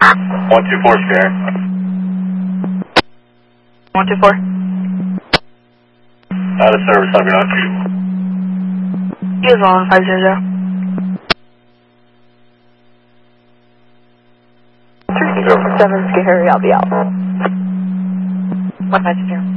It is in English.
124 Scare. 124. Out of service, I'll get on to you. He is on 500. 307 Scary, I'll be out. 150.